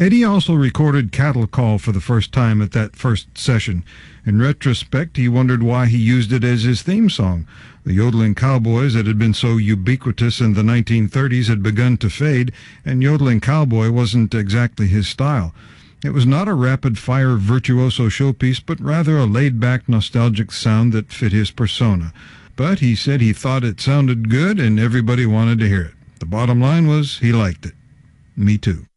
Eddie also recorded Cattle Call for the first time at that first session. In retrospect, he wondered why he used it as his theme song. The yodeling cowboys that had been so ubiquitous in the 1930s had begun to fade, and yodeling cowboy wasn't exactly his style. It was not a rapid-fire virtuoso showpiece, but rather a laid-back, nostalgic sound that fit his persona. But he said he thought it sounded good and everybody wanted to hear it. The bottom line was he liked it. Me too.